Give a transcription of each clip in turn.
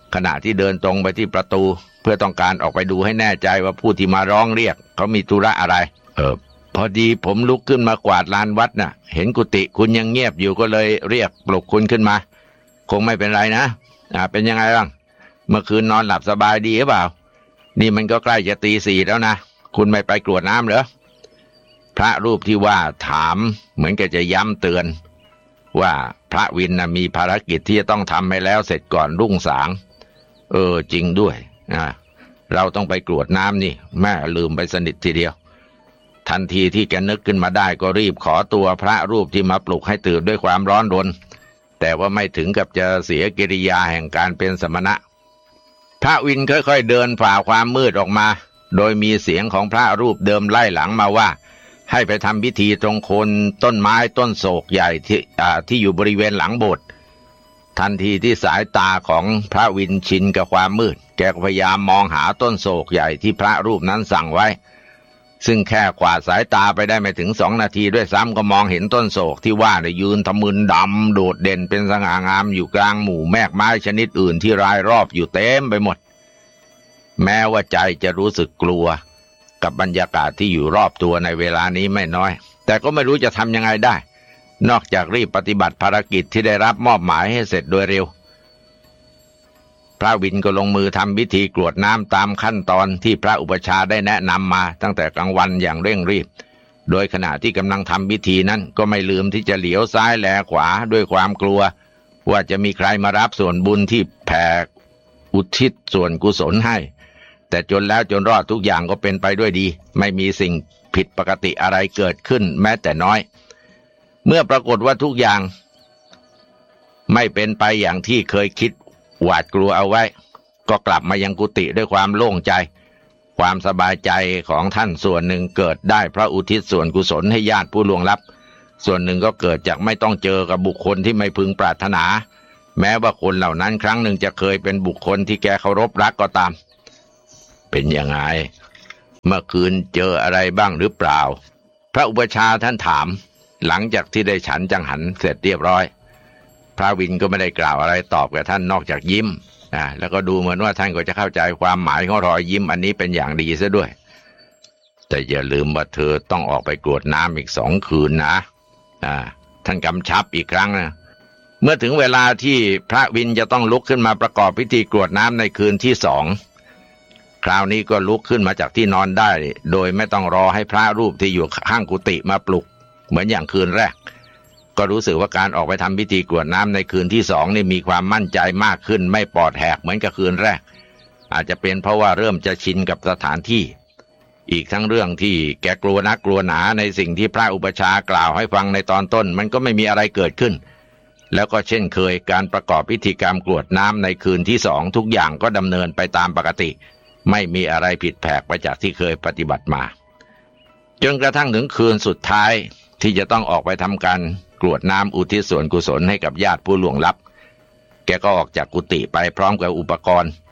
ขณะที่เดินตรงไปที่ประตูเพื่อต้องการออกไปดูให้แน่ใจว่าผู้ที่มาร้องเรียกเขามีธุระอะไรพอดีผมลุกขึ้นมากวาดลานวัดน่ะเห็นกุฏิคุณยังเงียบอยู่ก็เลยเรียกปลุกคุณขึ้นมาคงไม่เป็นไรนะเป็นยังไงบ้างเมื่อคืนนอนหลับสบายดีหรือเปล่านี่มันก็ใกล้จะตี 4แล้วนะคุณไม่ไปกรวดน้ำเหรอพระรูปที่ว่าถามเหมือนกับจะย้ำเตือนว่าพระวินนะมีภารกิจที่จะต้องทำให้แล้วเสร็จก่อนรุ่งสางจริงด้วยเราต้องไปกรวดน้ำนี่แม่ลืมไปสนิททีเดียวทันทีที่แกนึกขึ้นมาได้ก็รีบขอตัวพระรูปที่มาปลุกให้ตื่นด้วยความร้อนรนแต่ว่าไม่ถึงกับจะเสียกิริยาแห่งการเป็นสมณะพระวินค่อยๆเดินฝ่าความมืดออกมาโดยมีเสียงของพระรูปเดิมไล่หลังมาว่าให้ไปทำพิธีตรงโคนต้นไม้ต้นโศกใหญ่ที่อยู่บริเวณหลังโบสถ์ทันทีที่สายตาของพระวินชินกับความมืดแกก็พยายามมองหาต้นโศกใหญ่ที่พระรูปนั้นสั่งไว้ซึ่งแค่กวาดสายตาไปได้ไม่ถึง2 นาทีด้วยซ้ำก็มองเห็นต้นโศกที่ว่าเนี่ยยืนทะมึนดำโดดเด่นเป็นสง่างามอยู่กลางหมู่แมกไม้ชนิดอื่นที่รายรอบอยู่เต็มไปหมดแม้ว่าใจจะรู้สึกกลัวกับบรรยากาศที่อยู่รอบตัวในเวลานี้ไม่น้อยแต่ก็ไม่รู้จะทำยังไงได้นอกจากรีบปฏิบัติภารกิจที่ได้รับมอบหมายให้เสร็จโดยเร็วพระวินก็ลงมือทำพิธีกรวดน้ำตามขั้นตอนที่พระอุปชฌาย์ได้แนะนำมาตั้งแต่กลางวันอย่างเร่งรีบโดยขณะที่กำลังทำพิธีนั้นก็ไม่ลืมที่จะเหลียวซ้ายแลขวาด้วยความกลัวว่าจะมีใครมารับส่วนบุญที่แผ่อุทิศส่วนกุศลให้แต่จนแล้วจนรอดทุกอย่างก็เป็นไปด้วยดีไม่มีสิ่งผิดปกติอะไรเกิดขึ้นแม้แต่น้อยเมื่อปรากฏว่าทุกอย่างไม่เป็นไปอย่างที่เคยคิดหวาดกลัวเอาไว้ก็กลับมายังกุฏิด้วยความโล่งใจความสบายใจของท่านส่วนหนึ่งเกิดได้เพราะอุทิศส่วนกุศลให้ญาติผู้ล่วงลับส่วนหนึ่งก็เกิดจากไม่ต้องเจอกับบุคคลที่ไม่พึงปรารถนาแม้ว่าคนเหล่านั้นครั้งหนึ่งจะเคยเป็นบุคคลที่แกเคารพรักก็ตามเป็นยังไงเมื่อคืนเจออะไรบ้างหรือเปล่าพระอุปชฌาย์ท่านถามหลังจากที่ได้ฉันจังหันเสร็จเรียบร้อยพระวินก็ไม่ได้กล่าวอะไรตอบกับท่านนอกจากยิ้มแล้วก็ดูเหมือนว่าท่านก็จะเข้าใจความหมายของรอยยิ้มอันนี้เป็นอย่างดีซะด้วยแต่อย่าลืมว่าเธอต้องออกไปกรวดน้ำอีก2 คืนนะท่านกำชับอีกครั้งนะเมื่อถึงเวลาที่พระวินจะต้องลุกขึ้นมาประกอบพิธีกรวดน้ำในคืนที่2คราวนี้ก็ลุกขึ้นมาจากที่นอนได้โดยไม่ต้องรอให้พระรูปที่อยู่ข้างกุฏิมาปลุกเหมือนอย่างคืนแรกก็รู้สึกว่าการออกไปทำพิธีกรวดน้ำในคืนที่2นี่มีความมั่นใจมากขึ้นไม่ปอดแหกเหมือนกับคืนแรกอาจจะเป็นเพราะว่าเริ่มจะชินกับสถานที่อีกทั้งเรื่องที่แกกลัวนักกลัวหนาในสิ่งที่พระอุปชฌาย์กล่าวให้ฟังในตอนต้นมันก็ไม่มีอะไรเกิดขึ้นแล้วก็เช่นเคยการประกอบพิธีกรรมกรวดน้ำในคืนที่2ทุกอย่างก็ดำเนินไปตามปกติไม่มีอะไรผิดแผกไปจากที่เคยปฏิบัติมาจนกระทั่งถึงคืนสุดท้ายที่จะต้องออกไปทำการกรวดน้ำอุทิศส่วนกุศลให้กับญาติผู้ล่วงลับแกก็ออกจากกุฏิไปพร้อมกับอุปกรณ์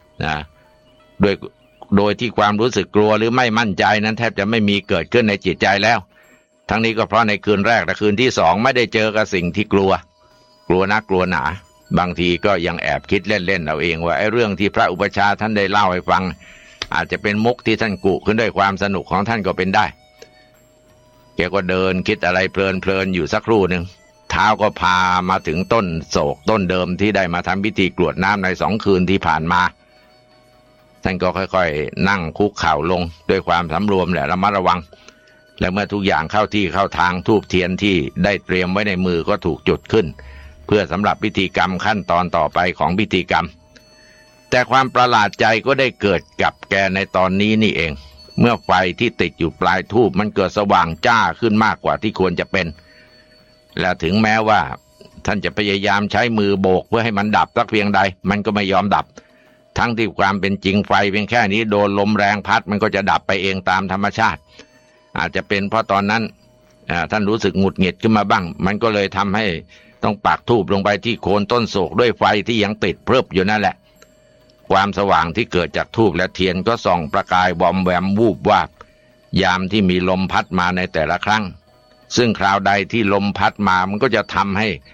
โดยที่ความรู้สึกกลัวหรือไม่มั่นใจนั้นแทบจะไม่มีเกิดขึ้นในจิตใจแล้วทั้งนี้ก็เพราะในคืนแรกและคืนที่2ไม่ได้เจอกับสิ่งที่กลัวนักกลัวหนาบางทีก็ยังแอบคิดเล่นๆเอาเองว่าไอ้เรื่องที่พระอุปชฌาย์ท่านได้เล่าให้ฟังอาจจะเป็นมุกที่ท่านกุขึ้นด้วยความสนุกของท่านก็เป็นได้แกก็เดินคิดอะไรเพลินอยู่สักครู่หนึ่งเท้าก็พามาถึงต้นโศกต้นเดิมที่ได้มาทำพิธีกรวดน้ำใน2 คืนที่ผ่านมาท่านก็ค่อยๆนั่งคุกเข่าลงด้วยความสำรวมและระมัดระวังและเมื่อทุกอย่างเข้าที่เข้าทางธูปเทียนที่ได้เตรียมไว้ในมือก็ถูกจุดขึ้นเพื่อสำหรับพิธีกรรมขั้นตอนต่อไปของพิธีกรรมแต่ความประหลาดใจก็ได้เกิดกับแกในตอนนี้นี่เองเมื่อไฟที่ติดอยู่ปลายธูปมันเกิดสว่างจ้าขึ้นมากกว่าที่ควรจะเป็นและถึงแม้ว่าท่านจะพยายามใช้มือโบกเพื่อให้มันดับสักเพียงใดมันก็ไม่ยอมดับทั้งที่ความเป็นจริงไฟเพียงแค่นี้โดนลมแรงพัดมันก็จะดับไปเองตามธรรมชาติอาจจะเป็นเพราะตอนนั้นท่านรู้สึกหงุดหงิดขึ้นมาบ้างมันก็เลยทำให้ต้องปักธูปลงไปที่โคนต้นโศกด้วยไฟที่ยังติดเพลิบอยู่นั่นแหละความสว่างที่เกิดจากธูปและเทียนก็ส่องประกายวอมแวมวูบวาบยามที่มีลมพัดมาในแต่ละครั้งซึ่งคราวใดที่ลมพัดมามันก็จะทำให้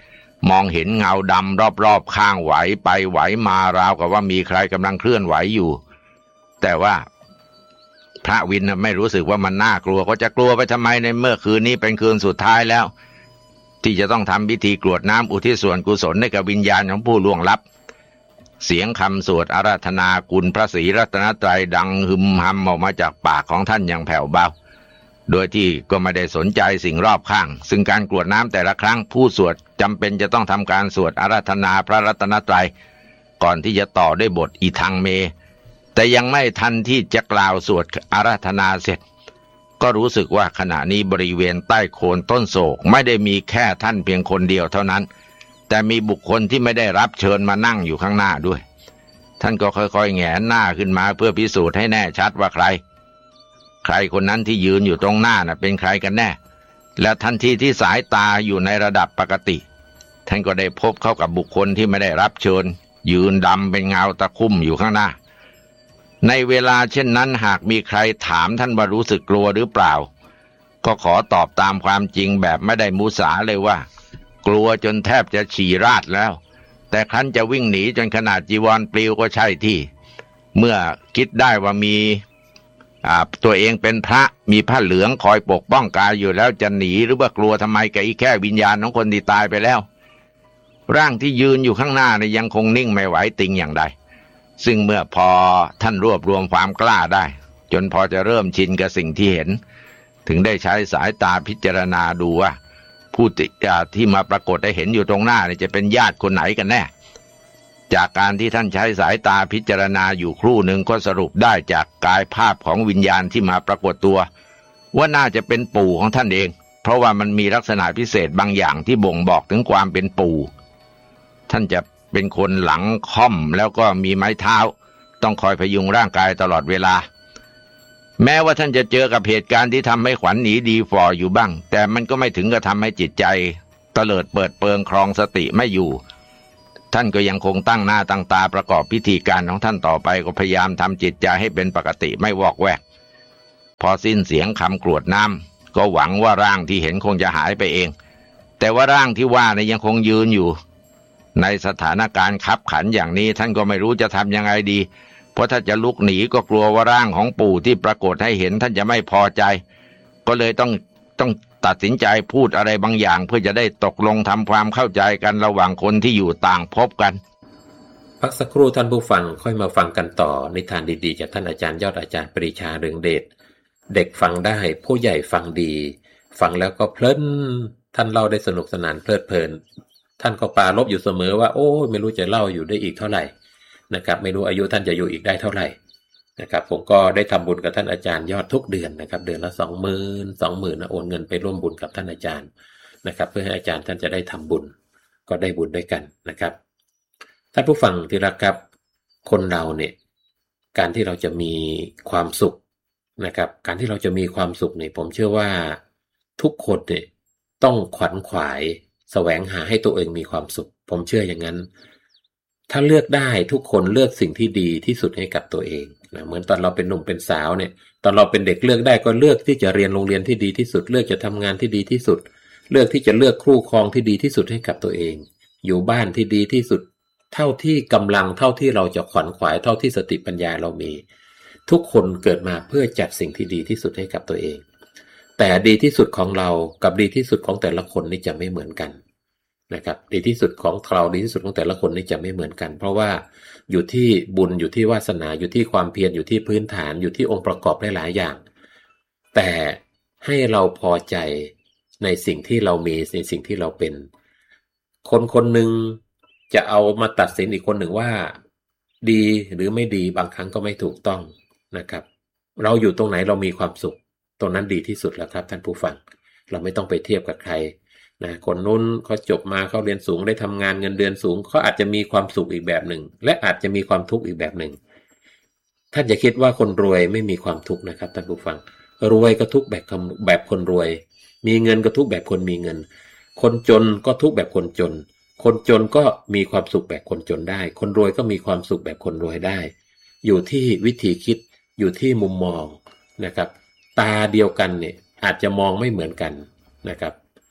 มองเห็นเงาดำรอบๆข้างไหวไปไหวมาราวกับว่ามีใครกำลังเคลื่อนไหวอยู่แต่ว่าพระวินไม่รู้สึกว่ามันน่ากลัวก็จะกลัวไปทำไมในเมื่อคืนนี้เป็นคืนสุดท้ายแล้วที่จะต้องทำพิธีกรวดน้ำอุทิศส่วนกุศลให้กับวิญญาณของผู้ล่วงลับเสียงคำสวดอาราธนาคุณพระศรีรัตนตรัยดังหึมหำออกมาจากปากของท่านอย่างแผ่วเบาโดยที่ก็ไม่ได้สนใจสิ่งรอบข้างซึ่งการกรวดน้ำแต่ละครั้งผู้สวดจำเป็นจะต้องทำการสวดอาราธนาพระรัตนตรัยก่อนที่จะต่อด้วยบทอิทังเมแต่ยังไม่ทันที่จะกล่าวสวดอาราธนาเสร็จก็รู้สึกว่าขณะนี้บริเวณใต้โคนต้นโศกไม่ได้มีแค่ท่านเพียงคนเดียวเท่านั้นแต่มีบุคคลที่ไม่ได้รับเชิญมานั่งอยู่ข้างหน้าด้วยท่านก็ค่อยๆแหงนหน้าขึ้นมาเพื่อพิสูจน์ให้แน่ชัดว่าใครคนนั้นที่ยืนอยู่ตรงหน้าน่ะเป็นใครกันแน่และทันทีที่สายตาอยู่ในระดับปกติท่านก็ได้พบเข้ากับบุคคลที่ไม่ได้รับเชิญยืนดำเป็นเงาตะคุ่มอยู่ข้างหน้าในเวลาเช่นนั้นหากมีใครถามท่านว่ารู้สึกกลัวหรือเปล่าก็ขอตอบตามความจริงแบบไม่ได้มุสาเลยว่ากลัวจนแทบจะฉี่ราดแล้วแต่ครั้นจะวิ่งหนีจนขนาดจีวรปลิวก็ใช่ที่เมื่อคิดได้ว่ามีตัวเองเป็นพระมีผ้าเหลืองคอยปกป้องกายอยู่แล้วจะหนีหรือว่ากลัวทำไมกับอีแค่วิญญาณของคนที่ตายไปแล้วร่างที่ยืนอยู่ข้างหน้าเนี่ยยังคงนิ่งไม่ไหวติงอย่างใดซึ่งเมื่อพอท่านรวบรวมความกล้าได้จนพอจะเริ่มชินกับสิ่งที่เห็นถึงได้ใช้สายตาพิจารณาดูว่าผู้ที่มาปรากฏได้เห็นอยู่ตรงหน้าเนี่ยจะเป็นญาติคนไหนกันแน่จากการที่ท่านใช้สายตาพิจารณาอยู่ครู่หนึ่งก็สรุปได้จากกายภาพของวิญญาณที่มาปรากฏตัวว่าน่าจะเป็นปู่ของท่านเองเพราะว่ามันมีลักษณะพิเศษบางอย่างที่บ่งบอกถึงความเป็นปู่ท่านจะเป็นคนหลังค่อมแล้วก็มีไม้เท้าต้องคอยพยุงร่างกายตลอดเวลาแม้ว่าท่านจะเจอกับเหตุการณ์ที่ทำให้ขวัญหนีดีฝ่ออยู่บ้างแต่มันก็ไม่ถึงกับทำให้จิตใจเตลิดเปิดเปิงครองสติไม่อยู่ท่านก็ยังคงตั้งหน้าตั้งตาประกอบพิธีการของท่านต่อไปก็พยายามทำจิตใจให้เป็นปกติไม่วอกแวกพอสิ้นเสียงคำกรวดน้ำก็หวังว่าร่างที่เห็นคงจะหายไปเองแต่ว่าร่างที่ว่าเนี่ยยังคงยืนอยู่ในสถานการณ์คับขันอย่างนี้ท่านก็ไม่รู้จะทำยังไงดีเพราะถ้าจะลุกหนีก็กลัวว่าร่างของปู่ที่ปรากฏให้เห็นท่านจะไม่พอใจก็เลยต้องตัดสินใจพูดอะไรบางอย่างเพื่อจะได้ตกลงทำความเข้าใจกันระหว่างคนที่อยู่ต่างภพกันพักสักครู่ท่านผู้ฟังค่อยมาฟังกันต่อนิทานดีๆจากท่านอาจารย์ยอดอาจารย์ปรีชาเรืองเดชเด็กฟังได้ผู้ใหญ่ฟังดีฟังแล้วก็เพลินท่านเล่าได้สนุกสนานเพลิดเพลินท่านก็ปรารภอยู่เสมอว่าโอ้ไม่รู้จะเล่าอยู่ได้อีกเท่าไหร่นะครับไม่รู้อายุท่านจะอยู่อีกได้เท่าไหร่นะครับผมก็ได้ทำบุญกับท่านอาจารย์ยอดทุกเดือนนะครับเดือนละ20,000นะโอนเงินไปร่วมบุญกับท่านอาจารย์นะครับเพื่อให้อาจารย์ท่านจะได้ทำบุญก็ได้บุญด้วยกันนะครับท่านผู้ฟังที่รักครับคนเราเนี่ยการที่เราจะมีความสุขนะครับการที่เราจะมีความสุขเนี่ยผมเชื่อว่าทุกคนเนี่ยต้องขวัญขวายแสวงหาให้ตัวเองมีความสุขผมเชื่ออย่างนั้นถ้าเลือกได้ทุกคนเลือกสิ่งที่ดีที่สุดให้กับตัวเองนะเหมือนตอนเราเป็นหนุ่มเป็นสาวเนี่ยตอนเราเป็นเด็กเลือกได้ก็เลือกที่จะเรียนโรงเรียนที่ดีที่สุดเลือกจะทำงานที่ดีที่สุดเลือกที่จะเลือกคู่ครองที่ดีที่สุดให้กับตัวเองอยู่บ้านที่ดีที่สุดเท่าที่กำลังเท่าที่เราจะขวัญขวายเท่าที่สติปัญญาเรามีทุกคนเกิดมาเพื่อจัดสิ่งที่ดีที่สุดให้กับตัวเองแต่ดีที่สุดของเรากับดีที่สุดของแต่ละคนนี่จะไม่เหมือนกันนะครับดีที่สุดของเราดีที่สุดของแต่ละคนนี่จะไม่เหมือนกันเพราะว่าอยู่ที่บุญอยู่ที่วาสนาอยู่ที่ความเพียรอยู่ที่พื้นฐานอยู่ที่องค์ประกอบหลายๆอย่างแต่ให้เราพอใจในสิ่งที่เรามีในสิ่งที่เราเป็นคนคนหนึ่งจะเอามาตัดสินอีกคนหนึ่งว่าดีหรือไม่ดีบางครั้งก็ไม่ถูกต้องนะครับเราอยู่ตรงไหนเรามีความสุขตรงนั้นดีที่สุดแล้วครับท่านผู้ฟังเราไม่ต้องไปเทียบกับใครนะคนนู้นเขาจบมาเขาเรียนสูงได้ทำงานเงินเดือนสูงเขาอาจจะมีความสุขอีกแบบหนึ่งและอาจจะมีความทุกข์อีกแบบหนึ่งท่านอย่าคิดว่าคนรวยไม่มีความทุกข์นะครับท่านผู้ฟังรวยก็ทุกข์แบบคนรวยมีเงินก็ทุกข์แบบคนมีเงินคนจนก็ทุกข์แบบคนจนคนจนก็มีความสุขแบบคนจนได้คนรวยก็มีความสุขแบบคนรวยได้อยู่ที่วิธีคิดอยู่ที่มุมมองนะครับตาเดียวกันเนี่ยอาจจะมองไม่เหมือนกันนะครับ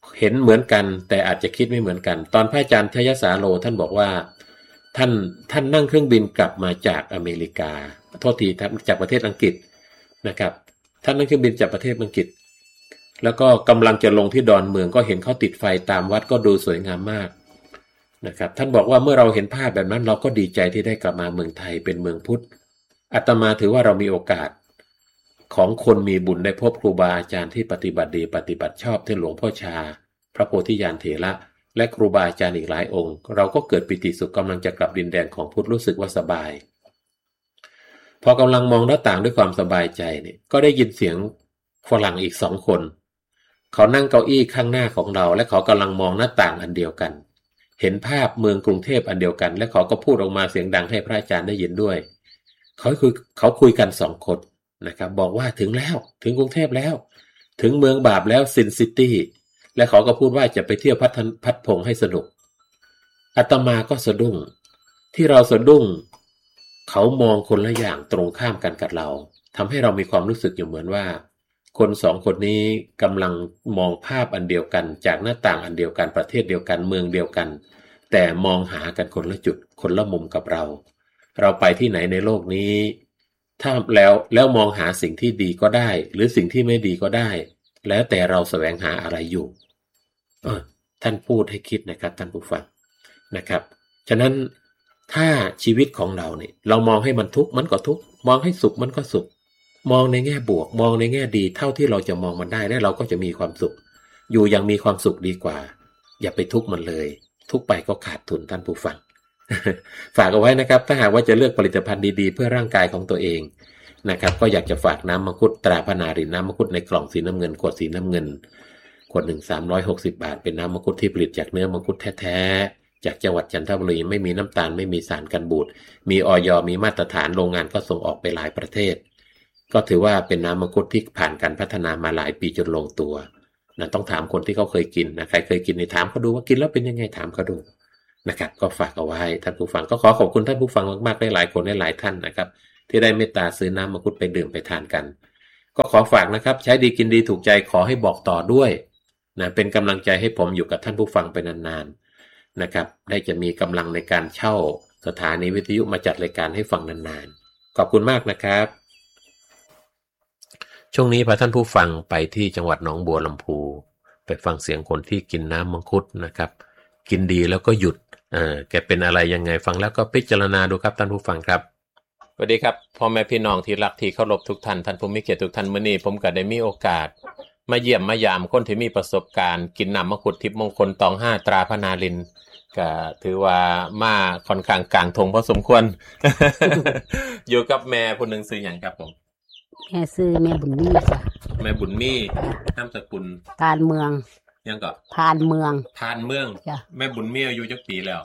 เห็นเหมือนกันแต่อาจจะคิดไม่เหมือนกันตอนพระอาจารย์ทยสาโลท่านบอกว่าท่านนั่งเครื่องบินกลับมาจากอเมริกาโทษทีจากประเทศอังกฤษนะครับท่านนั่งเครื่องบินจากประเทศอังกฤษแล้วก็กำลังจะลงที่ดอนเมืองก็เห็นเขาติดไฟตามวัดก็ดูสวยงามมากนะครับท่านบอกว่าเมื่อเราเห็นภาพแบบนั้นเราก็ดีใจที่ได้กลับมาเมืองไทยเป็นเมืองพุทธอาตมาถือว่าเรามีโอกาสของคนมีบุญได้พบครูบาอาจารย์ที่ปฏิบัติดีปฏิบัติชอบที่หลวงพ่อชาพระโพธิญาณเถระและครูบาอาจารย์อีกหลายองค์เราก็เกิดปิติสุขกำลังจะกลับดินแดนของพุทธรู้สึกว่าสบายพอกำลังมองหน้าต่างด้วยความสบายใจเนี่ยก็ได้ยินเสียงฝรั่งอีก2 คนเขานั่งเก้าอี้ข้างหน้าของเราและเขากำลังมองหน้าต่างอันเดียวกันเห็นภาพเมืองกรุงเทพอันเดียวกันและเขาก็พูดออกมาเสียงดังให้พระอาจารย์ได้ยินด้วยเขาคุยกัน2 คนนะครับบอกว่าถึงแล้วถึงกรุงเทพแล้วถึงเมืองบาปแล้วซินซิตี้และเขาก็พูดว่าจะไปเที่ยวพัดพงให้สนุกอาตมาก็สะดุ้งที่เราสะดุ้งเขามองคนละอย่างตรงข้ามกันกับเราทำให้เรามีความรู้สึกอยู่เหมือนว่าคน2 คนนี้กำลังมองภาพอันเดียวกันจากหน้าต่างอันเดียวกันประเทศเดียวกันเมืองเดียวกันแต่มองหากันคนละจุดคนละมุมกับเราไปที่ไหนในโลกนี้ถ้าแล้วมองหาสิ่งที่ดีก็ได้หรือสิ่งที่ไม่ดีก็ได้แล้วแต่เราแสวงหาอะไรอยู่ท่านพูดให้คิดนะครับท่านผู้ฟังนะครับฉะนั้นถ้าชีวิตของเราเนี่ยเรามองให้มันทุกข์มันก็ทุกข์มองให้สุขมันก็สุขมองในแง่บวกมองในแง่ดีเท่าที่เราจะมองมันได้และเราก็จะมีความสุขอยู่อย่างมีความสุขดีกว่าอย่าไปทุกข์มันเลยทุกข์ไปก็ขาดทุนท่านผู้ฟัง ฝากเอาไว้นะครับถ้าหากว่าจะเลือกผลิตภัณฑ์ดีๆเพื่อร่างกายของตัวเองนะครับก็อยากจะฝากน้ำมังคุดตราพนารินน้ำมังคุดในกล่องสีน้ำเงินขวดสีน้ำเงินขวด1 360 บาทเป็นน้ำมังคุดที่ผลิตจากเนื้อมังคุดแท้ๆจากจังหวัดจันทบุรีไม่มีน้ำตาลไม่มีสารกันบูดมีอย.มีมาตรฐานโรงงานก็ส่งออกไปหลายประเทศก็ถือว่าเป็นน้ำมังคุดที่ผ่านการพัฒนามาหลายปีจนลงตัวนะต้องถามคนที่เขาเคยกินนะใครเคยกินในถามเขาดูว่ากินแล้วเป็นยังไงถามเขาดูนะครับก็ฝากเอาไว้ท่านผู้ฟังก็ขอบคุณท่านผู้ฟังมากๆได้หลายคนได้หลายท่านนะครับที่ได้เมตตาซื้อน้ำมังคุดไปดื่มไปทานกันก็ขอฝากนะครับใช้ดีกินดีถูกใจขอให้บอกต่อด้วยนะเป็นกำลังใจให้ผมอยู่กับท่านผู้ฟังไปนานๆนะครับได้จะมีกำลังในการเช่าสถานีวิทยุมาจัดรายการให้ฟังนานๆขอบคุณมากนะครับช่วงนี้พาท่านผู้ฟังไปที่จังหวัดหนองบัวลำพูไปฟังเสียงคนที่กินน้ำมังคุดนะครับกินดีแล้วก็หยุดแกเป็นอะไรยังไงฟังแล้วก็พิจารณาดูครับท่านผู้ฟังครับสวัสดีครับพ่อแม่พี่น้องที่รักที่เคารพทุกท่านท่านผู้มีเกียรติทุกท่านมื้อนี้ผมก็ได้มีโอกาสมาเยี่ยมมายามคนที่มีประสบการณ์กินน้ำมังคุดทิพย์มงคลตอง5ตราพนารินก็ถือว่ามาค่อนข้างกลางทงพอสมควร อยู่กับแม่ผู้นึงชื่อหยังครับผมแม่ซื้อแม่บุญมีจ้ะแม่บุญมีนามสกุลพานเมืองยังก็พานเมืองจ้ะแม่บุญมีอายุจักปีแล้ว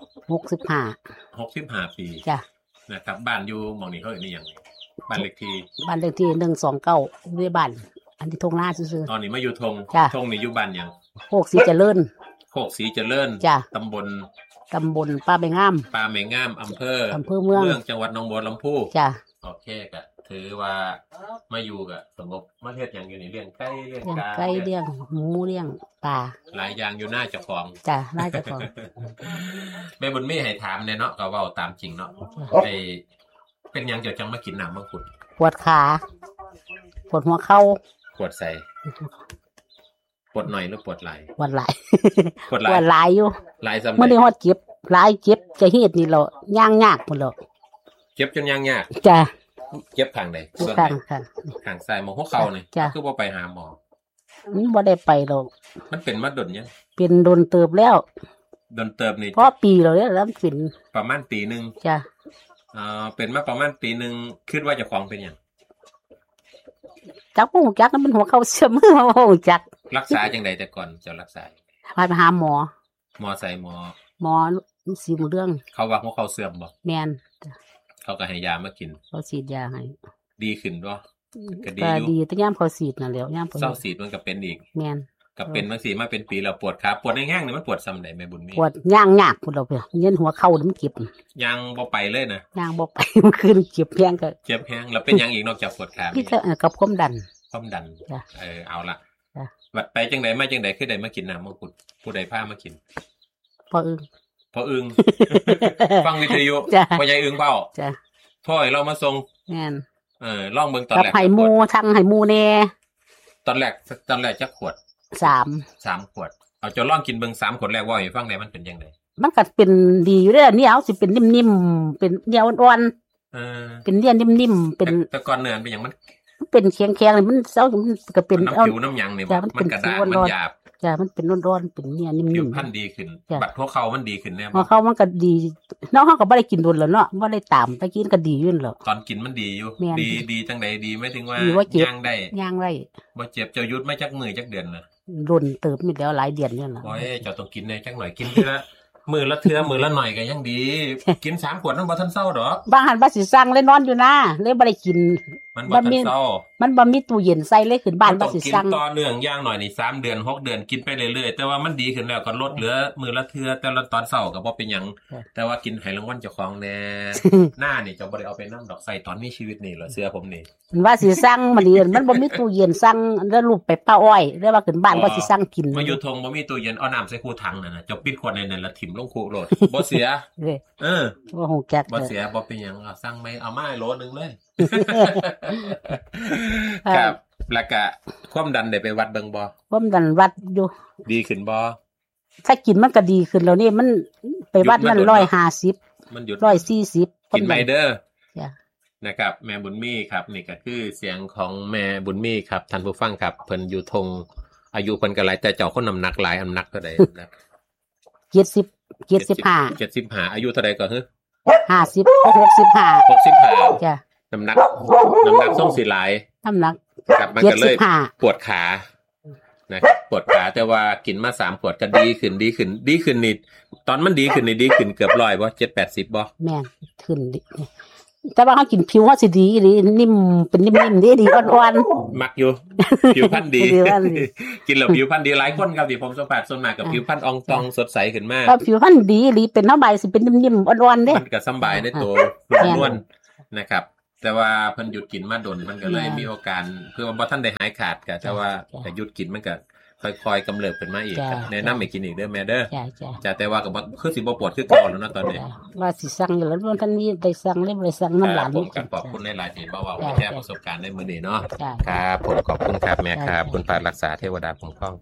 65ปีจ้ะนะครับบ้านอยู่หม้องนี้เขาเอิ้นอีหยังบ้านเลขที่ 129ด้วยบ้านอันที่ทงหน้าซื่อๆตอนนี้มาอยู่ทงนี่อยู่บ้านหยังโคกศรีเจริญจ้ะตำบลป้าแม่งามอำเภอเมืองจังหวัดหนองบัวลำพูจ้ะโอเคก็ถือว่ามาอยู่ก็สงบมาเฮ็ดหยังอยู่นี่เลี้ยงไก่เลี้ยงกาเลี้ยงหมูเลี้ยงปลาหลายอย่างอยู่หน้าเจ้าของจ้ะหน้าเจ้าของแม่บุญมีให้ถามแน่เนาะก็เว้าตามจริงเนาะเป็นหยังจะจังมากินน้ำมังคุดปวดขาปวดหัวเข่าปวดใส่ปวดหน่อยหรือปวดหลายปวดหลายอยู่หลายซ้ำมื้อนี้ฮอดเจ็บหลายเจ็บจะเฮ็ดนี่แล้วย่างยากพุ่นแล้วเจ็บจนย่างยากจ้ะเจ็บข้างใดส่วนไหนข้างซ้ายหมอหัวเข่านี่คือบ่ไปหาหมอบ่ได้ไปดอกมันเป็นมาดนยังเป็นโดนเติบแล้วโดนเติบนี่เพราะปีแล้วเนี่ยแล้วเป็นประมาณปีนึงจ้ะเป็นมาประมาณปีนึงคิดว่าเจ้าของเป็นหยังจักบ่ฮู้จักมันหัวเข่าเสื่อมบ่ฮู้จักรักษาจังได๋แต่ก่อนเจ้ารักษาไปหาหมอใส่หมอสีเรื่องเขาว่าหัวเข่าเสื่อมบ่แม่นเขาก็ให้ยามากินเขาฉีดยาให้ดีขึ้นบ่ก็ดีแต่ยามเขาฉีดนั่นแหละยามเศร้าฉีดมันก็เป็นอีกแม่นก็เป็นมาสิมาเป็นปีแล้วปวดขาปวดแห้งๆนี่มันปวดซำใดแม่บุญมีปวดย่างยากพุ่นแล้วเพิ่นเย็นหัวเข่ามันเจ็บย่างบ่ไปเลยนะย่างบ่ไปมันขึ้นเจ็บแฮงก็เจ็บแฮงแล้วเป็นหยังอีกนอกจากปวดขาพี่กับความดันเอาล่ะวัดไปจังได๋มาจังได๋คือได้มากินน้ำมังคุดผู้ใดพามากินพออึ้งพออึ้ง ฟังวิทยุพ่อใหญ่อึ้งเว้าจ้ะพ่อให้เรามาส่งแม่นลองเบิ่งตอนแรกให้หมู่ทั้งให้หมู่แน่ตอนแรกจักขวด3ขวดเอาจะลองกินเบิ่ง3ขวดแรกว่าให้ฟังได้มันเป็นจังได๋มันก็เป็นดีอยู่เด้อเหนียวสิเป็นนิ่มๆเป็นเหนียวอ่อนๆเป็นเลี่ยนนิ่มๆเป็นแต่ก่อนเนื้อเป็นหยังมันเป็นแข็งๆนี่มันเซามันก็เป็นเอาผิวน้ำหยังนี่มันกระด้างมันหยาบจ้ะมันเป็นร้อนๆเป็นเนี่ยนิ่มๆผิวพรรณดีขึ้นบัดหัวเข่ามันดีขึ้นแน่หัวเข่ามันก็ดีเนาะเฮาก็บ่ได้กินโดนแล้วเนาะบ่ได้ตามตะกี้ก็ดีอยู่นั่นแหละตอนกินมันดีอยู่ดีจังได๋ดีหมายถึงว่าย่างได้บ่เจ็บเจ้ายุดมาจักมื้อจักเดือนน่ะรุ่นเติบมีแล้วหลายเดือนอยู่น่ะโอ้ยเจ้าต้องกินแน่จักหน่อยกินทีละมื้อละเทื่อมื้อละหน่อยก็ยังดีกิน3ขวดนำบ่ทันเซาดอกบางหันว่าสิสั่งเลยนอนอยู่นะเลยบ่ได้กินมันบ่ทันเซามันบ่มีตู้เย็นใส่เลยขึ้นบ้านว่าสิสั่งกินต่อเนื่องอย่างน้อยนี่3เดือน6เดือนกินไปเรื่อยๆแต่ว่ามันดีขึ้นแล้วก็ลดเหลือมื้อละเทื่อแต่ละตอนเช้าก็บ่เป็นหยังแต่ว่ากินให้รางวัลเจ้าของแน่หน้านี่เจ้าบ่ได้เอาไปนำดอกใส่ตอนมีชีวิตนี่เหรอเสื้อผมนี่มันว่าสิสั่งมันนี่มันบ่มีตู้เย็นสั่งแล้วรูปไปป้าอ้อยแล้วว่าขึ้นบ้านว่าสิสั่งกินมาอยู่ทงบ่มีตู้เย็นเอาน้ำใส่คูถังนั่นน่ะเจ้าปิดขวดในนั้นแล้วถิ่มลงคูโลดบ่เสียบ่ฮู้จักบ่เสียบ่เป็นหยังเอาสั่งไม่เอามาให้โลนึงเลยครับแล้วก็ความดันได้ไปวัดเบิ่งบ่ความดันวัดอยู่ดีขึ้นบ่ถ้ากินมันก็ดีขึ้นแล้วนี่มันไปวัดมัน150 มันหยุด 140 กินไมเด้อจ้ะนะครับแม่บุญมีครับนี่ก็คือเสียงของแม่บุญมีครับท่านผู้ฟังครับเพิ่นอยู่ทงอายุเพิ่นก็หลายแต่เจ้าคนน้ำหนักหลายน้ำหนักเท่าใดนะ75อายุเท่าใดก็ฮึ65จ้ะน้ำหนักส่งสิหลายน้ำหนักครับมันก็เลยปวดขานะครับปวดขาแต่ว่ากินมา3ขวดก็ดีขึ้นนี่ตอนมันดีขึ้นนี่ดีขึ้นเกือบ100บ่7-80บ่แม่นขึ้นแต่ว่าเฮากินผิวเฮาสิดีอีนิ่มเป็นนิ่มๆดีอ่อนๆมักอยู่ผิวพรรณดีกินแล้วผิวพรรณดีหลายคนครับที่ผมสัมภาษณ์ส่วนมากกับผิวพรรณอ่องตองสดใสขึ้นมาถ้าผิวพรรณดีหรือเป็นเฮาใบสิเป็นนิ่มๆอ่อนๆเด้มันก็สบายในตัวล้วนๆนะครับแต่ว่าเพิ่นหยุดกินมาดนมันก็เลยมีโอกาสคือว่าบ่ทันได้หายขาดก็แต่ว่าถ้าหยุดกินมันก็ค่อยๆกำเริบขึ้นมาอีกแนะนำให้กินอีกเด้อแม่เด้อจ้ะแต่ว่าก็บ่คือสิบ่ปวดคือเก่าแล้วเนาะตอนนี้ว่าสิสั่งอยู่แล้วท่านมีได้สั่งเลยบ่ได้สั่งน้ำหลานผมก็ขอบคุณหลายๆที่มาเว้าแชร์ประสบการณ์ในมื้อนี้เนาะครับผมขอบคุณครับแม่ครับคุณพารักษาเทวดาคุ้มครอง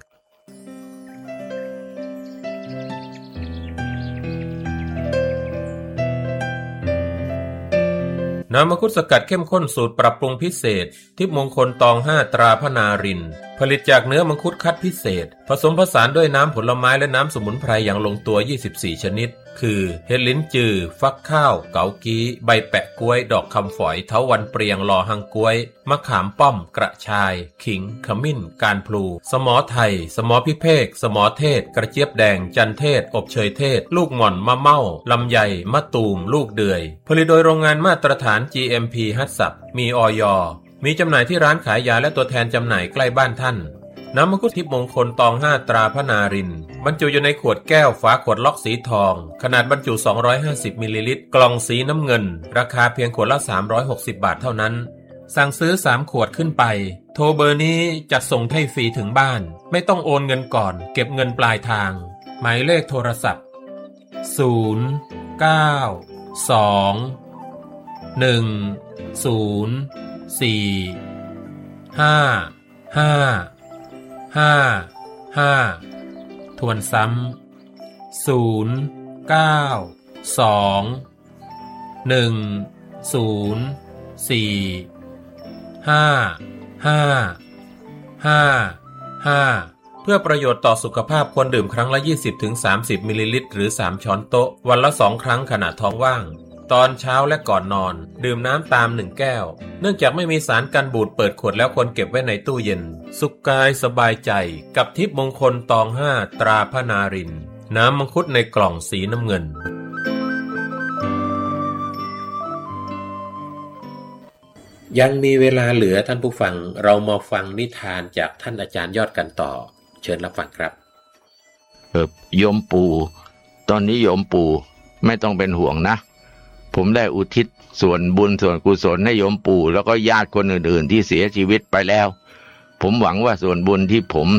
น้ำมังคุดสกัดเข้มข้นสูตรปรับปรุงพิเศษทิพย์มงคลตอง5ตราพนารินผลิตจากเนื้อมังคุดคัดพิเศษผสมผสานด้วยน้ำผลไม้และน้ำสมุนไพรอย่างลงตัว24ชนิดคือเห็ดลิ้นจือฟักข้าวเกากี้ใบแปะกล้วยดอกคำฝอยเถาวัลย์เปรียงลอหังกล้วยมะขามป้อมกระชายขิงขมิ้นการพลูสมอไทยสมอพิเภกสมอเทศกระเจี๊ยบแดงจันเทศอบเชยเทศลูกหม่อนมะเม่าลำไยมะตูมลูกเดือยผลิตโดยโรงงานมาตรฐาน GMP ฮัตสับมีอย.มีจำหน่ายที่ร้านขายยาและตัวแทนจำหน่ายใกล้บ้านท่านน้ำมังคุดทิพย์มงคลตอง5ตราพนารินบรรจุอยู่ในขวดแก้วฝาขวดล็อกสีทองขนาดบรรจุ250มิลลิลิตรกล่องสีน้ำเงินราคาเพียงขวดละ360บาทเท่านั้นสั่งซื้อ3ขวดขึ้นไปโทรเบอร์นี้จัดส่งให้ฟรีถึงบ้านไม่ต้องโอนเงินก่อนเก็บเงินปลายทางหมายเลขโทรศัพท์092-104-5555ทวนซ้ำ092-104-5555เพื่อประโยชน์ต่อสุขภาพควรดื่มครั้งละ 20-30 มิลลิลิตรหรือ3ช้อนโต๊ะวันละ2ครั้งขณะท้องว่างตอนเช้าและก่อนนอนดื่มน้ำตาม1แก้วเนื่องจากไม่มีสารกันบูดเปิดขวดแล้วควรเก็บไว้ในตู้เย็นสุขกายสบายใจกับทิพย์มงคลตอง5ตราพนารินน้ำมังคุดในกล่องสีน้ำเงินยังมีเวลาเหลือท่านผู้ฟังเรามาฟังนิทานจากท่านอาจารย์ยอดกันต่อเชิญรับฟังครับโยมปู่ตอนนี้โยมปู่ไม่ต้องเป็นห่วงนะผมได้อุทิศส่วนบุญส่วนกุศลให้โยมปู่แล้วก็ญาติคนอื่นๆที่เสียชีวิตไปแล้วผมหวังว่าส่วนบุญที่ผม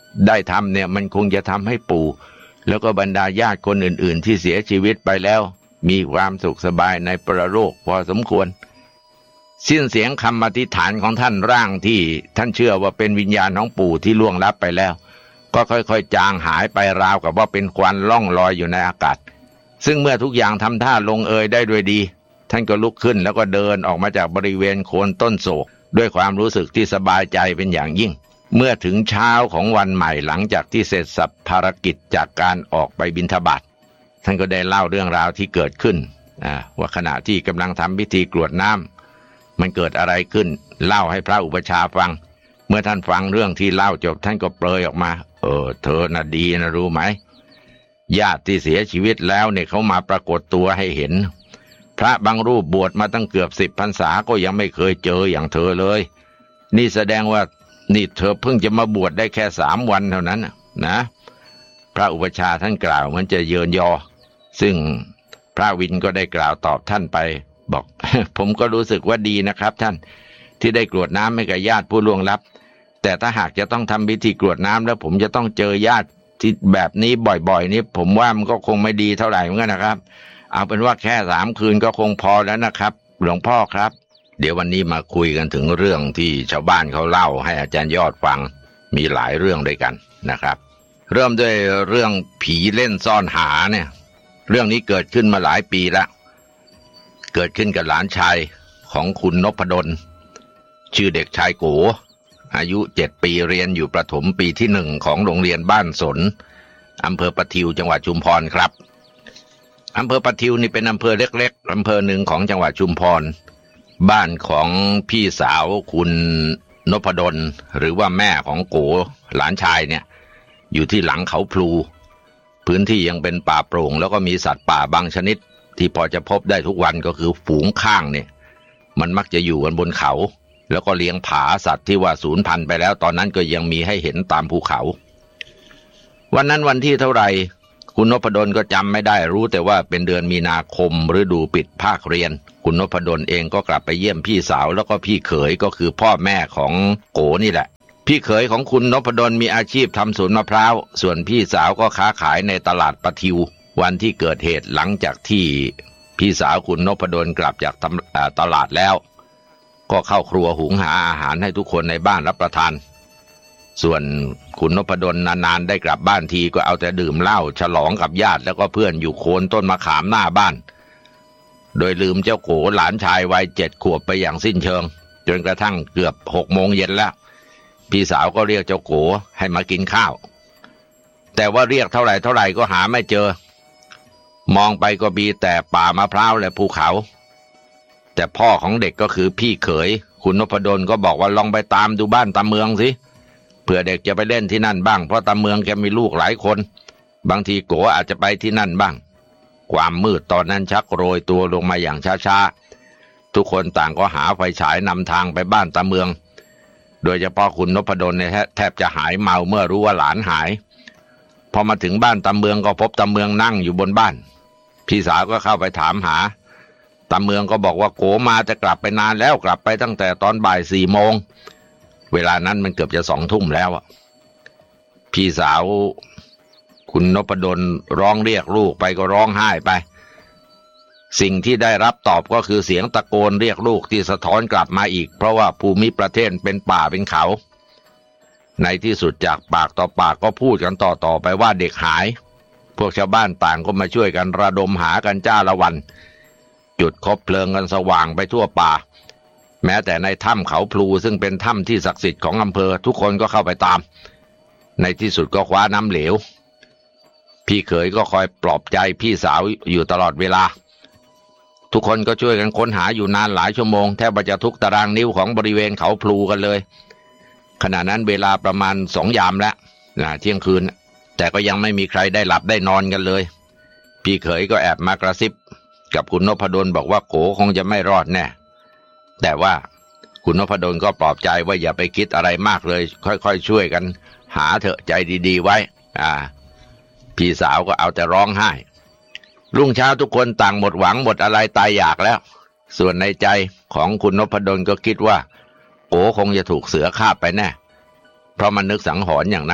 ได้ทำเนี่ยมันคงจะทำให้ปู่แล้วก็บรรดาญาติคนอื่นๆที่เสียชีวิตไปแล้วมีความสุขสบายในปรโลกพอสมควรสิ้นเสียงคำอธิษฐานของท่านร่างที่ท่านเชื่อว่าเป็นวิญญาณของปู่ที่ล่วงลับไปแล้วก็ค่อยๆจางหายไปราวกับว่าเป็นควันล่องลอยอยู่ในอากาศซึ่งเมื่อทุกอย่างทำท่าลงเอยได้ด้วยดีท่านก็ลุกขึ้นแล้วก็เดินออกมาจากบริเวณโคนต้นโศกด้วยความรู้สึกที่สบายใจเป็นอย่างยิ่งเมื่อถึงเช้าของวันใหม่หลังจากที่เสร็จสับภารกิจจากการออกไปบิณฑบาตท่านก็ได้เล่าเรื่องราวที่เกิดขึ้นว่าขณะที่กำลังทำพิธีกรวดน้ำมันเกิดอะไรขึ้นเล่าให้พระอุปัชฌาย์ฟังเมื่อท่านฟังเรื่องที่เล่าจบท่านก็เปรยออกมาเธอน่ะดีนะรู้ไหมญาติที่เสียชีวิตแล้วเนี่ยเขามาปรากฏตัวให้เห็นพระบางรูปบวชมาตั้งเกือบ10 พรรษาก็ยังไม่เคยเจออย่างเธอเลยนี่แสดงว่านี่เธอเพิ่งจะมาบวชได้แค่3 วันเท่านั้นนะพระอุปัชฌาย์ท่านกล่าวเหมือนจะเยินยอซึ่งพระวินก็ได้กล่าวตอบท่านไปบอก ผมก็รู้สึกว่าดีนะครับท่านที่ได้กรวดน้ำให้กับญาติผู้ล่วงลับแต่ถ้าหากจะต้องทำพิธีกรวดน้ำแล้วผมจะต้องเจอญาติที่แบบนี้บ่อยๆนี่ผมว่ามันก็คงไม่ดีเท่าไหร่เหมือนกันนะครับเอาเป็นว่าแค่3 คืนก็คงพอแล้วนะครับหลวงพ่อครับเดี๋ยววันนี้มาคุยกันถึงเรื่องที่ชาวบ้านเขาเล่าให้อาจารย์ยอดฟังมีหลายเรื่องด้วยกันนะครับเริ่มด้วยเรื่องผีเล่นซ่อนหาเนี่ยเรื่องนี้เกิดขึ้นมาหลายปีแล้วเกิดขึ้นกับหลานชายของคุณนพดลชื่อเด็กชายโกอายุ7 ปีเรียนอยู่ประถมปีที่1ของโรงเรียนบ้านสนอำเภอปะทิวจังหวัดชุมพรครับอำเภอปะทิวนี่เป็นอำเภอเล็กๆอำเภอหนึ่งของจังหวัดชุมพรบ้านของพี่สาวคุณนพดลหรือว่าแม่ของโกหลานชายเนี่ยอยู่ที่หลังเขาพลูพื้นที่ยังเป็นป่าโปร่งแล้วก็มีสัตว์ป่าบางชนิดที่พอจะพบได้ทุกวันก็คือฝูงข้างเนี่ยมันมักจะอยู่กันบนเขาแล้วก็เลี้ยงผาสัตว์ที่ว่าสูญพันธุ์ไปแล้วตอนนั้นก็ยังมีให้เห็นตามภูเขาวันนั้นวันที่เท่าไหร่คุณนพดลก็จำไม่ได้รู้แต่ว่าเป็นเดือนมีนาคมฤดูปิดภาคเรียนคุณนพดลเองก็กลับไปเยี่ยมพี่สาวแล้วก็พี่เขยก็คือพ่อแม่ของโกนี่แหละพี่เขยของคุณนพดลมีอาชีพทำสวนมะพร้าวส่วนพี่สาวก็ค้าขายในตลาดปะทิววันที่เกิดเหตุหลังจากที่พี่สาวคุณนพดลกลับจากตลาดแล้วก็เข้าครัวหุงหาอาหารให้ทุกคนในบ้านรับประทานส่วนคุณนพดลนานๆได้กลับบ้านทีก็เอาแต่ดื่มเหล้าฉลองกับญาติแล้วก็เพื่อนอยู่โคนต้นมะขามหน้าบ้านโดยลืมเจ้าโกหลานชายวัย7 ขวบไปอย่างสิ้นเชิงจนกระทั่งเกือบ6 โมงเย็นแล้วพี่สาวก็เรียกเจ้าโกให้มากินข้าวแต่ว่าเรียกเท่าไหร่ก็หาไม่เจอมองไปก็มีแต่ป่ามะพร้าวและภูเขาแต่พ่อของเด็กก็คือพี่เขยคุณนพดลก็บอกว่าลองไปตามดูบ้านตาเมืองสิเผื่อเด็กจะไปเล่นที่นั่นบ้างเพราะตาเมืองแกมีลูกหลายคนบางทีโกอาจจะไปที่นั่นบ้างความมืดตอนนั้นชักโรยตัวลงมาอย่างช้าๆทุกคนต่างก็หาไฟฉายนำทางไปบ้านตาเมืองโดยเฉพาะคุณนพดลเนี่ยแทบจะหายเมาเมื่อรู้ว่าหลานหายพอมาถึงบ้านตาเมืองก็พบตาเมืองนั่งอยู่บนบ้านพี่สาวก็เข้าไปถามหาตาเมืองก็บอกว่าโกมาจะกลับไปนานแล้วกลับไปตั้งแต่ตอนบ่าย 4 โมงเวลานั้นมันเกือบจะ2 ทุ่มแล้วพี่สาวคุณนพดลร้องเรียกลูกไปก็ร้องไห้ไปสิ่งที่ได้รับตอบก็คือเสียงตะโกนเรียกลูกที่สะท้อนกลับมาอีกเพราะว่าภูมิประเทศเป็นป่าเป็นเขาในที่สุดจากปากต่อปากก็พูดกันต่อไปว่าเด็กหายพวกชาวบ้านต่างก็มาช่วยกันระดมหากันจ้าละวันจุดคบเพลิงกันสว่างไปทั่วป่าแม้แต่ในถ้ำเขาพลูซึ่งเป็นถ้ำที่ศักดิ์สิทธิ์ของอำเภอทุกคนก็เข้าไปตามในที่สุดก็คว้าน้ำเหลวพี่เขยก็คอยปลอบใจพี่สาวอยู่ตลอดเวลาทุกคนก็ช่วยกันค้นหาอยู่นานหลายชั่วโมงแทบจะทุกตารางนิ้วของบริเวณเขาพลูกันเลยขณะนั้นเวลาประมาณ2 ยามแล้วเที่ยงคืนแต่ก็ยังไม่มีใครได้หลับได้นอนกันเลยพี่เขยก็แอบมากระซิบกับคุณนพดลบอกว่าโกคงจะไม่รอดแน่แต่ว่าคุณนพดลก็ปลอบใจว่าอย่าไปคิดอะไรมากเลยค่อยๆช่วยกันหาเถอะใจดีๆไว้พี่สาวก็เอาแต่ร้องไห้รุ่งเช้าทุกคนต่างหมดหวังหมดอะไรตายอยากแล้วส่วนในใจของคุณนพดลก็คิดว่าโกคงจะถูกเสือคาบไปแน่เพราะมันนึกสังหรณ์อย่างนั้นพ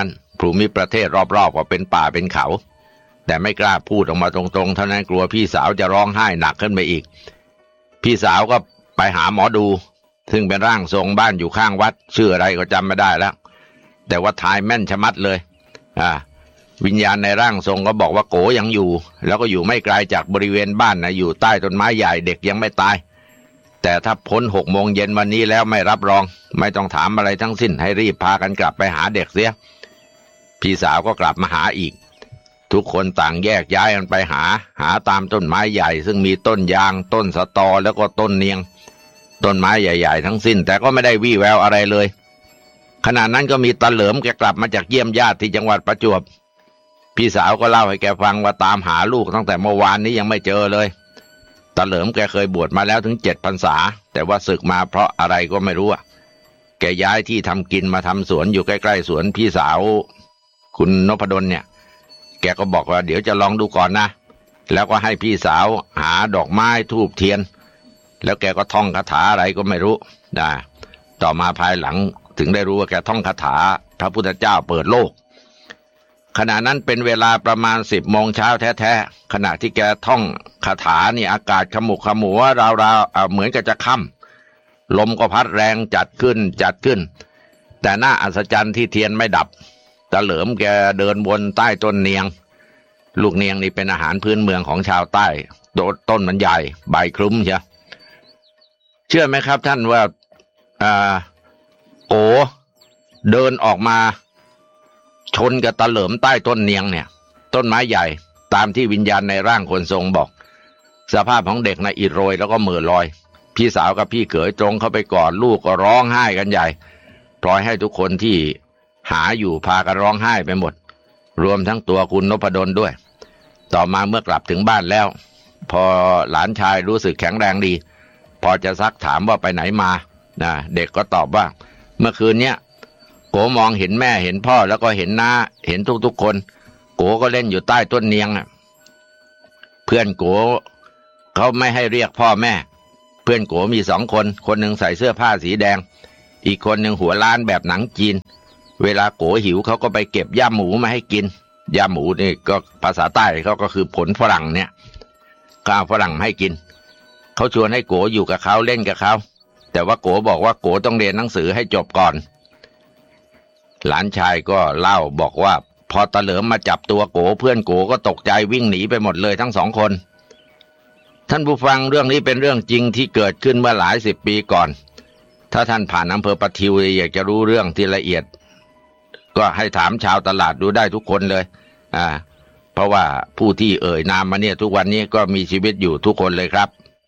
ภูมิประเทศรอบๆก็เป็นป่าเป็นเขาแต่ไม่กล้าพูดออกมาตรงๆเท่านั้นกลัวพี่สาวจะร้องไห้หนักขึ้นไปอีกพี่สาวก็ไปหาหมอดูซึ่งเป็นร่างทรงบ้านอยู่ข้างวัดชื่ออะไรก็จำไม่ได้แล้วแต่ว่าทายแม่นชะมัดเลยวิญญาณในร่างทรงก็บอกว่าโกยังอยู่แล้วก็อยู่ไม่ไกลจากบริเวณบ้านนะอยู่ใต้ต้นไม้ใหญ่เด็กยังไม่ตายแต่ถ้าพ้น6 โมงเย็นวันนี้แล้วไม่รับรองไม่ต้องถามอะไรทั้งสิ้นให้รีบพากันกลับไปหาเด็กเสียพี่สาวก็กลับมาหาอีกทุกคนต่างแยกย้ายกันไปหาตามต้นไม้ใหญ่ซึ่งมีต้นยางต้นสะตอแล้วก็ต้นเนียงต้นไม้ใหญ่ๆทั้งสิ้นแต่ก็ไม่ได้วี่แววอะไรเลยขณะนั้นก็มีตาเหลิมแกกลับมาจากเยี่ยมญาติที่จังหวัดประจวบพี่สาวก็เล่าให้แกฟังว่าตามหาลูกตั้งแต่เมื่อวานนี้ยังไม่เจอเลยตาเหลิมแกเคยบวชมาแล้วถึง7 พรรษาแต่ว่าศึกมาเพราะอะไรก็ไม่รู้แกย้ายที่ทำกินมาทำสวนอยู่ใกล้ๆสวนพี่สาวคุณนพดลเนี่ยแกก็บอกว่าเดี๋ยวจะลองดูก่อนนะแล้วก็ให้พี่สาวหาดอกไม้ธูปเทียนแล้วแกก็ท่องคาถาอะไรก็ไม่รู้ต่อมาภายหลังถึงได้รู้ว่าแกท่องคาถาพระพุทธเจ้าเปิดโลกขณะนั้นเป็นเวลาประมาณ10 โมงเช้าแท้ๆขณะที่แกท่องคาถานี่อากาศขมุกขมัวราวๆเหมือนกับจะค่ำลมก็พัดแรงจัดขึ้นแต่น่าอัศจรรย์ที่เทียนไม่ดับตาเหลิมแกเดินวนใต้ต้นเนียงลูกเนียงนี่เป็นอาหารพื้นเมืองของชาวใต้ต้นมันใหญ่ใบคลุ้มเชื่อไหมครับท่านว่าโอเดินออกมาชนกับตาเหลิมใต้ต้นเนียงเนี่ยต้นไม้ใหญ่ตามที่วิญญาณในร่างคนทรงบอกสภาพของเด็กน่ะอิดโรยแล้วก็เหม่อลอยพี่สาวกับพี่เขยตรงเข้าไปกอดลูกก็ร้องไห้กันใหญ่ปล่อยให้ทุกคนที่หาอยู่พากันร้องไห้ไปหมดรวมทั้งตัวคุณนพดลด้วยต่อมาเมื่อกลับถึงบ้านแล้วพอหลานชายรู้สึกแข็งแรงดีพอจะซักถามว่าไปไหนมาเด็กก็ตอบว่าเมื่อคืนเนี้ยโกมองเห็นแม่เห็นพ่อแล้วก็เห็นน้าเห็นทุกๆคนโกก็เล่นอยู่ใต้ต้นเนียงเพื่อนโกเขาไม่ให้เรียกพ่อแม่เพื่อนโกมี2 คนคนหนึ่งใส่เสื้อผ้าสีแดงอีกคนหนึ่งหัวล้านแบบหนังจีนเวลาโกหิวเขาก็ไปเก็บย่าหมูมาให้กินย่าหมูนี่ก็ภาษาใต้เขาก็คือผลฝรั่งเนี่ยข้าวฝรั่งให้กินเขาชวนให้โกอยู่กับเขาเล่นกับเขาแต่ว่าโกบอกว่าโกต้องเรียนหนังสือให้จบก่อนหลานชายก็เล่าบอกว่าพอตาเหลิมมาจับตัวโกเพื่อนโกก็ตกใจวิ่งหนีไปหมดเลยทั้ง2 คนท่านผู้ฟังเรื่องนี้เป็นเรื่องจริงที่เกิดขึ้นเมื่อหลาย10 ปีก่อนถ้าท่านผ่านอำเภอปะทิวอยากจะรู้เรื่องที่ละเอียดก็ให้ถามชาวตลาดดูได้ทุกคนเลยเพราะว่าผู้ที่เอ่ยนามมาเนี่ยทุกวันนี้ก็มีชีวิตอยู่ทุกคนเลยครับ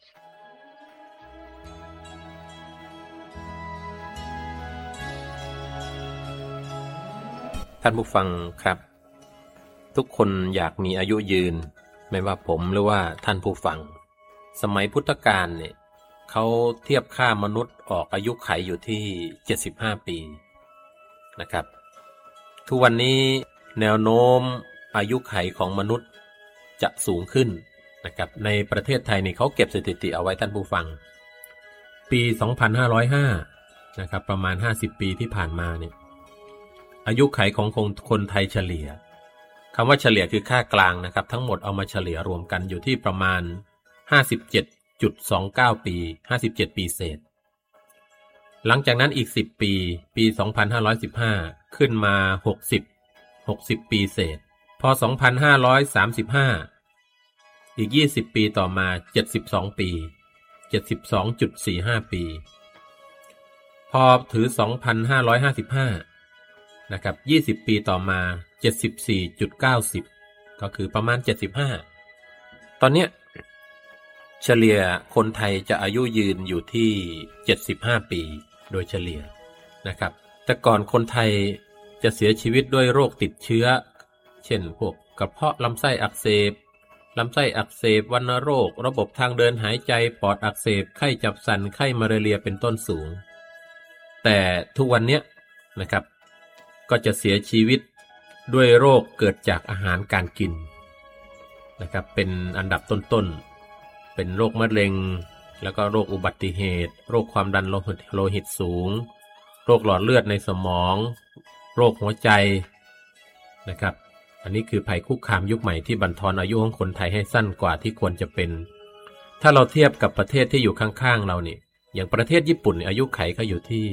ท่านผู้ฟังครับทุกคนอยากมีอายุยืนไม่ว่าผมหรือว่าท่านผู้ฟังสมัยพุทธกาลเนี่ยเขาเทียบค่ามนุษย์ออกอายุไขอยู่ที่75 ปีนะครับทุกวันนี้แนวโน้มอายุไขของมนุษย์จะสูงขึ้นนะครับในประเทศไทยนี่เขาเก็บสถิติเอาไว้ท่านผู้ฟังปี2505นะครับประมาณ50 ปีที่ผ่านมาเนี่ยอายุไขของคนไทยเฉลี่ยคำว่าเฉลี่ยคือค่ากลางนะครับทั้งหมดเอามาเฉลี่ยรวมกันอยู่ที่ประมาณ 57.29 ปี57 ปีเศษหลังจากนั้นอีก10 ปี2515ขึ้นมา60 ปีเศษพอ2535อีก20 ปีต่อมา72 ปี72.45 ปีพอถือ2555นะครับ20 ปีต่อมา 74.90 ก็คือประมาณ75ตอนเนี้ยเฉลี่ยคนไทยจะอายุยืนอยู่ที่75 ปีโดยเฉลี่ยนะครับแต่ก่อนคนไทยจะเสียชีวิตด้วยโรคติดเชื้อเช่นพวกกระเพาะลำไส้อักเสบวัณโรคระบบทางเดินหายใจปอดอักเสบไข้จับสันไข้มาลาเรียเป็นต้นสูงแต่ทุกวันเนี้ยนะครับก็จะเสียชีวิตด้วยโรคเกิดจากอาหารการกินนะครับเป็นอันดับต้นๆเป็นโรคมะเร็งแล้วก็โรคอุบัติเหตุโรคความดันโลหิตสูงโรคหลอดเลือดในสมองโรคหัวใจนะครับอันนี้คือภัยคุกคามยุคใหม่ที่บั่นทอนอายุของคนไทยให้สั้นกว่าที่ควรจะเป็นถ้าเราเทียบกับประเทศที่อยู่ข้างๆเราเนี่ยอย่างประเทศญี่ปุ่นอายุไขเขาอยู่ที่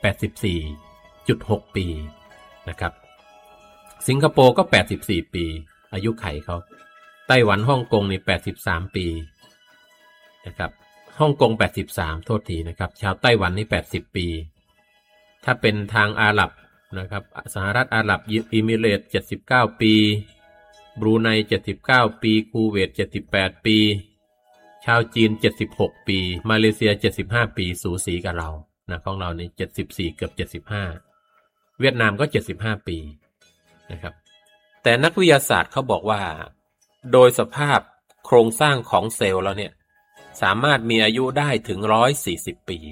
84.6 ปีนะครับสิงคโปร์ก็84ปีอายุไขเขาไต้หวันฮ่องกงนี่83ปีนะครับฮ่องกง83โทษทีนะครับชาวไต้หวันนี่80ปีถ้าเป็นทางอาหรับนะครับสหรัฐอาหรับอิมิเรตส์79ปีบรูไน79ปีคูเวต78ปีชาวจีน76ปีมาเลเซีย75ปีสูสีกับเรานะของเรานี่74เกือบ75เวียดนามก็75ปีนะครับแต่นักวิทยาศาสตร์เขาบอกว่าโดยสภาพโครงสร้างของเซลล์เราเนี่ยสามารถมีอายุได้ถึง140ปี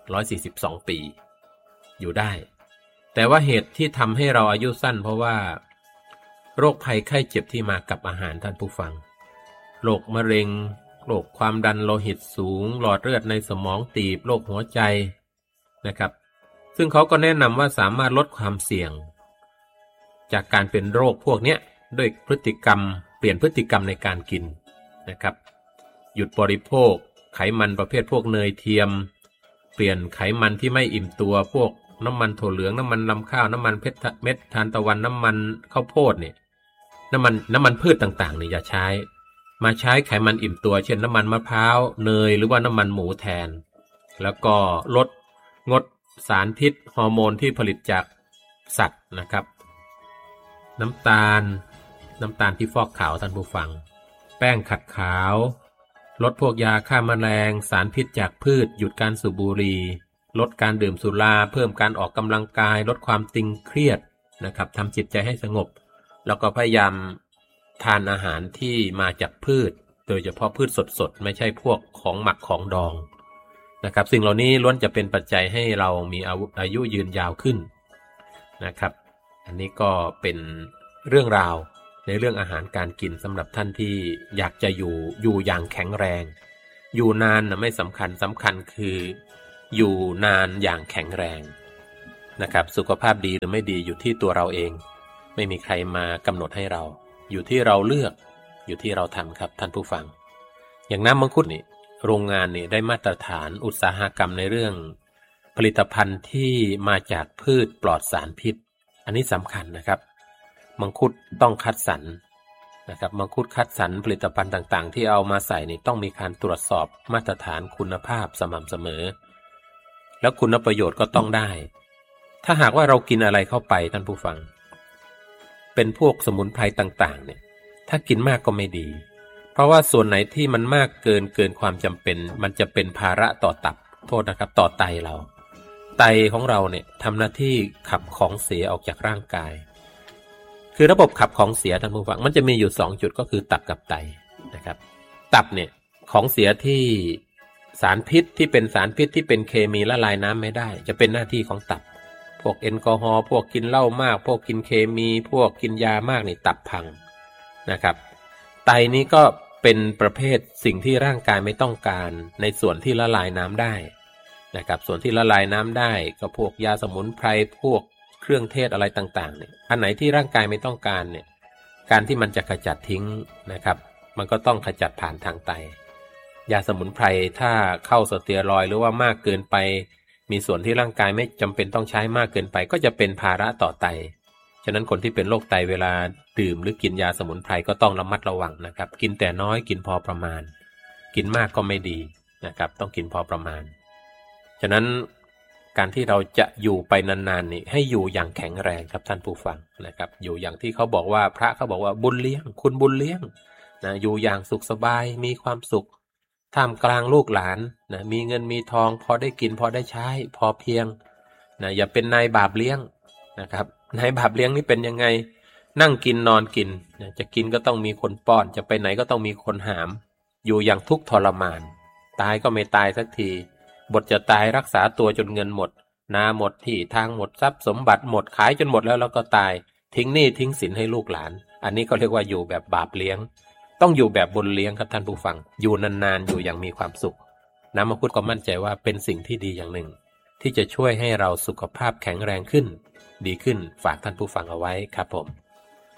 142ปีอยู่ได้แต่ว่าเหตุที่ทำให้เราอายุสั้นเพราะว่าโรคภัยไข้เจ็บที่มากับอาหารท่านผู้ฟังโรคมะเร็งโรคความดันโลหิตสูงหลอดเลือดในสมองตีบโรคหัวใจนะครับซึ่งเขาก็แนะนำว่าสามารถลดความเสี่ยงจากการเป็นโรคพวกนี้ด้วยพฤติกรรมเปลี่ยนพฤติกรรมในการกินนะครับหยุดบริโภคไขมันประเภทพวกเนยเทียมเปลี่ยนไขมันที่ไม่อิ่มตัวพวกน้ำมันถั่วเหลืองน้ำมันลำข้าวน้ำมันเม็ดทานตะวันน้ำมันข้าวโพดเนี่ยน้ำมันพืชต่างๆเนี่ยอย่าใช้มาใช้ไขมันอิ่มตัวเช่นน้ำมันมะพร้าวเนยหรือว่าน้ำมันหมูแทนแล้วก็งดสารพิษฮอร์โมนที่ผลิตจากสัตว์นะครับน้ำตาลที่ฟอกขาวท่านผู้ฟังแป้งขัดขาวลดพวกยาฆ่าแมลงสารพิษจากพืชหยุดการสูบบุหรี่ลดการดื่มสุราเพิ่มการออกกำลังกายลดความตึงเครียดนะครับทำจิตใจให้สงบแล้วก็พยายามทานอาหารที่มาจากพืชโดยเฉพาะพืชสดๆไม่ใช่พวกของหมักของดองนะครับสิ่งเหล่านี้ล้วนจะเป็นปัจจัยให้เรามีอายุยืนยาวขึ้นนะครับอันนี้ก็เป็นเรื่องราวในเรื่องอาหารการกินสำหรับท่านที่อยากจะอยู่อย่างแข็งแรงอยู่นานนะไม่สำคัญคืออยู่นานอย่างแข็งแรงนะครับสุขภาพดีหรือไม่ดีอยู่ที่ตัวเราเองไม่มีใครมากำหนดให้เราอยู่ที่เราเลือกอยู่ที่เราทำครับท่านผู้ฟังอย่างน้ำมังคุดนี่โรงงานนี่ได้มาตรฐานอุตสาหกรรมในเรื่องผลิตภัณฑ์ที่มาจากพืชปลอดสารพิษอันนี้สำคัญนะครับมังคุดต้องคัดสรรนะครับมังคุดคัดสรรผลิตภัณฑ์ต่างๆที่เอามาใส่นี่ต้องมีการตรวจสอบมาตรฐานคุณภาพสม่ำเสมอแล้วคุณประโยชน์ก็ต้องได้ถ้าหากว่าเรากินอะไรเข้าไปท่านผู้ฟังเป็นพวกสมุนไพรต่างๆเนี่ยถ้ากินมากก็ไม่ดีเพราะว่าส่วนไหนที่มันมากเกินความจำเป็นมันจะเป็นภาระต่อตับโทษนะครับต่อไตเราไตของเราเนี่ยทำหน้าที่ขับของเสียออกจากร่างกายคือระบบขับของเสียท่านผู้ฟังมันจะมีอยู่2จุดก็คือตับกับไตนะครับตับเนี่ยของเสียที่สารพิษที่เป็นสารพิษที่เป็นเคมีละลายน้ำไม่ได้จะเป็นหน้าที่ของตับพวกแอลกอฮอล์พวกกินเหล้ามากพวกกินเคมีพวกกินยามากนี่ตับพังนะครับไตนี้ก็เป็นประเภทสิ่งที่ร่างกายไม่ต้องการในส่วนที่ละลายน้ำได้นะครับส่วนที่ละลายน้ำได้ก็พวกยาสมุนไพรพวกเครื่องเทศอะไรต่างๆเนี่ยอันไหนที่ร่างกายไม่ต้องการเนี่ยการที่มันจะขจัดทิ้งนะครับมันก็ต้องขจัดผ่านทางไตยาสมุนไพรถ้าเข้าสเตียรอยด์หรือว่ามากเกินไปมีส่วนที่ร่างกายไม่จำเป็นต้องใช้มากเกินไปก็จะเป็นภาระต่อไตฉะนั้นคนที่เป็นโรคไตเวลาดื่มหรือกินยาสมุนไพรก็ต้องระมัดระวังนะครับกินแต่น้อยกินพอประมาณกินมากก็ไม่ดีนะครับต้องกินพอประมาณฉะนั้นการที่เราจะอยู่ไปนานๆนี่ให้อยู่อย่างแข็งแรงครับท่านผู้ฟังนะครับอยู่อย่างที่เขาบอกว่าพระเขาบอกว่าบุญเลี้ยงคุณบุญเลี้ยงนะอยู่อย่างสุขสบายมีความสุขท่ามกลางลูกหลานนะมีเงินมีทองพอได้กินพอได้ใช้พอเพียงนะอย่าเป็นนายบาปเลี้ยงนะครับนายบาปเลี้ยงนี่เป็นยังไงนั่งกินนอนกินนะจะกินก็ต้องมีคนป้อนจะไปไหนก็ต้องมีคนหามอยู่อย่างทุกข์ทรมานตายก็ไม่ตายสักทีบทจะตายรักษาตัวจนเงินหมดนาหมดที่ทางหมดทรัพย์สมบัติหมดขายจนหมดแล้วก็ตายทิ้งหนี้ทิ้งสินให้ลูกหลานอันนี้ก็เรียกว่าอยู่แบบบาปเลี้ยงต้องอยู่แบบบุญเลี้ยงครับท่านผู้ฟังอยู่นานๆอยู่อย่างมีความสุขน้ำมังคุดก็มั่นใจว่าเป็นสิ่งที่ดีอย่างหนึ่งที่จะช่วยให้เราสุขภาพแข็งแรงขึ้นดีขึ้นฝากท่านผู้ฟังเอาไว้ครับผม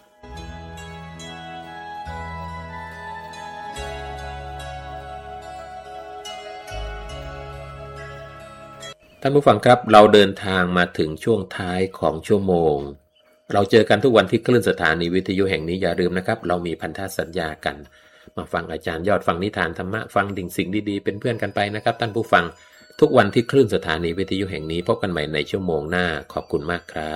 ท่านผู้ฟังครับเราเดินทางมาถึงช่วงท้ายของชั่วโมงเราเจอกันทุกวันที่คลื่นสถานีวิทยุแห่งนี้อย่าลืมนะครับเรามีพันธสัญญากันมาฟังอาจารย์ยอดฟังนิทานธรรมะฟังสิ่งดีๆเป็นเพื่อนกันไปนะครับท่านผู้ฟังทุกวันที่คลื่นสถานีวิทยุแห่งนี้พบกันใหม่ในชั่วโมงหน้าขอบคุณมากครับ